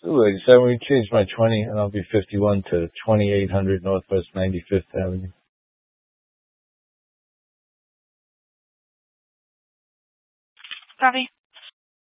Ooh, 87. We changed my 20, and I'll be 51 to 2800 Northwest 95th Avenue. Copy.